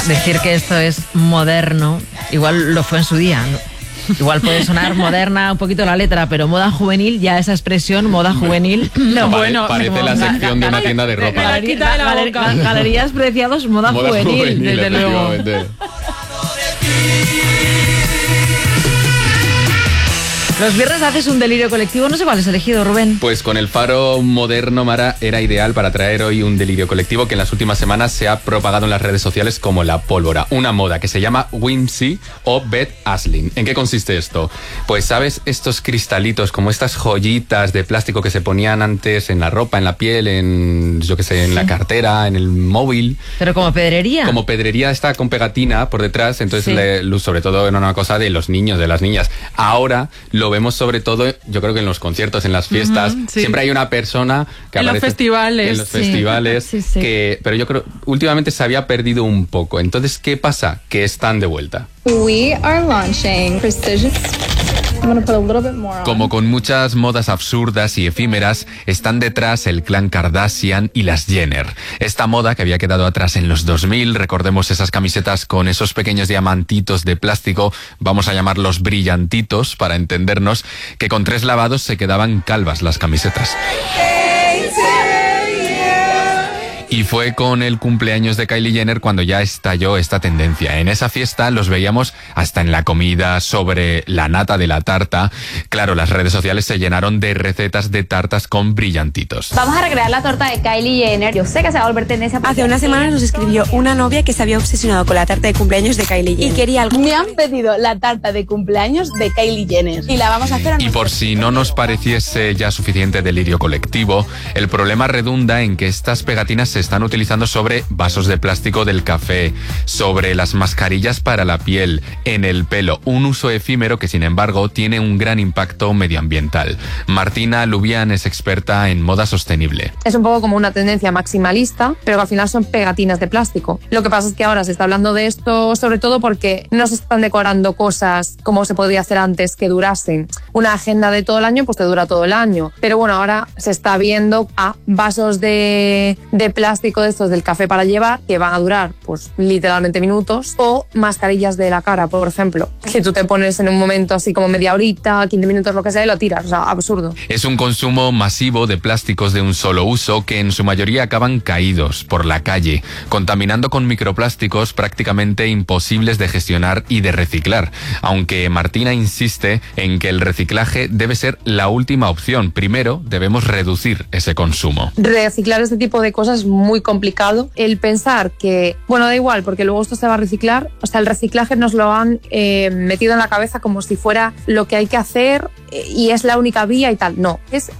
Decir que esto es moderno, igual lo fue en su día, ¿no? Igual puede sonar moderna un poquito la letra, pero moda juvenil, ya esa expresión, moda juvenil. No, bueno, parece la sección de una tienda de ropa. Galerías Preciados, moda juvenil, desde luego. Los viernes haces un delirio colectivo, no sé cuál has elegido, Rubén. Pues con el faro moderno, Mara, era ideal para traer hoy un delirio colectivo que en las últimas semanas se ha propagado en las redes sociales como la pólvora. Una moda que se llama Whimsy o Beth Asling. ¿En qué consiste esto? Pues, ¿sabes? Estos cristalitos, como estas joyitas de plástico que se ponían antes en la ropa, en la piel, en, yo qué sé, en la cartera, en el móvil. Pero como pedrería. Como pedrería, está con pegatina por detrás, entonces sobre todo era una cosa de los niños, de las niñas. Ahora lo vemos sobre todo, yo creo que en los conciertos, en las fiestas, siempre hay una persona que en aparece los festivales. En los festivales, que, pero yo creo, últimamente se había perdido un poco. Entonces, ¿qué pasa? Que están de vuelta. We are launching Precision. Como con muchas modas absurdas y efímeras, están detrás el clan Kardashian y las Jenner. Esta moda que había quedado atrás en los 2000, recordemos esas camisetas con esos pequeños diamantitos de plástico, vamos a llamarlos brillantitos para entendernos, que con 3 lavados se quedaban calvas las camisetas. Y fue con el cumpleaños de Kylie Jenner cuando ya estalló esta tendencia. En esa fiesta los veíamos hasta en la comida, sobre la nata de la tarta. Claro, las redes sociales se llenaron de recetas de tartas con brillantitos. Vamos a recrear la torta de Kylie Jenner. Yo sé que se va a volver tendencia. Hace unas semanas nos escribió una novia que se había obsesionado con la tarta de cumpleaños de Kylie Jenner. Y quería algo. Me han pedido la tarta de cumpleaños de Kylie Jenner. Y la vamos a hacer a Y por si no nos pareciese ya suficiente delirio colectivo, el problema redunda en que estas pegatinas se están utilizando sobre vasos de plástico del café, sobre las mascarillas para la piel, en el pelo. Un uso efímero que, sin embargo, tiene un gran impacto medioambiental. Martina Lubián es experta en moda sostenible. Es un poco como una tendencia maximalista, pero que al final son pegatinas de plástico. Lo que pasa es que ahora se está hablando de esto sobre todo porque no se están decorando cosas como se podía hacer antes que durasen. Una agenda de todo el año, pues te dura todo el año. Pero bueno, ahora se está viendo a vasos de plástico de estos del café para llevar que van a durar pues literalmente minutos, o mascarillas de la cara, por ejemplo, que tú te pones en un momento así como media horita, 15 minutos, lo que sea, y lo tiras. O sea, absurdo. Es un consumo masivo de plásticos de un solo uso que en su mayoría acaban caídos por la calle, contaminando con microplásticos prácticamente imposibles de gestionar y de reciclar, aunque Martina insiste en que el reciclaje debe ser la última opción. Primero debemos reducir ese consumo. Reciclar este tipo de cosas es muy complicado. El pensar que, bueno, da igual, porque luego esto se va a reciclar. O sea, el reciclaje nos lo han metido en la cabeza como si fuera lo que hay que hacer y es la única vía y tal. No, es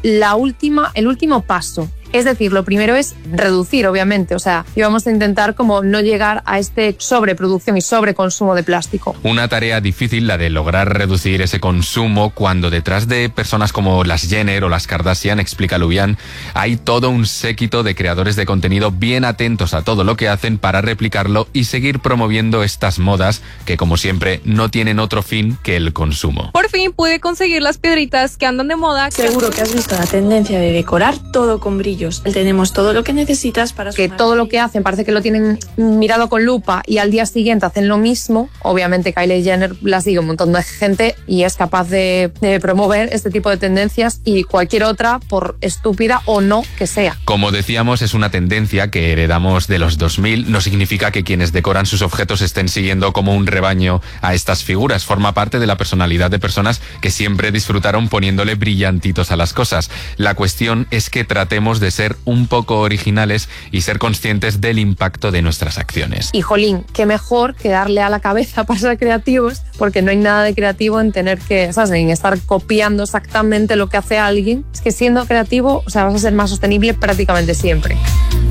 el último paso. Es decir, lo primero es reducir, obviamente. O sea, y vamos a intentar como no llegar a este sobreproducción y sobreconsumo de plástico. Una tarea difícil la de lograr reducir ese consumo cuando detrás de personas como las Jenner o las Kardashian, explica Lubián, hay todo un séquito de creadores de contenido bien atentos a todo lo que hacen para replicarlo y seguir promoviendo estas modas que, como siempre, no tienen otro fin que el consumo. Por fin pude conseguir las piedritas que andan de moda. Seguro que has visto la tendencia de decorar todo con brillo. Tenemos todo lo que necesitas para... Que todo lo que hacen parece que lo tienen mirado con lupa y al día siguiente hacen lo mismo. Obviamente Kylie Jenner la sigue un montón de gente y es capaz de promover este tipo de tendencias y cualquier otra, por estúpida o no que sea. Como decíamos, es una tendencia que heredamos de los 2000. No significa que quienes decoran sus objetos estén siguiendo como un rebaño a estas figuras. Forma parte de la personalidad de personas que siempre disfrutaron poniéndole brillantitos a las cosas. La cuestión es que tratemos de ser un poco originales y ser conscientes del impacto de nuestras acciones. Y jolín, qué mejor que darle a la cabeza para ser creativos, porque no hay nada de creativo en tener que, ¿sabes?, en estar copiando exactamente lo que hace alguien. Es que siendo creativo, o sea, vas a ser más sostenible prácticamente siempre.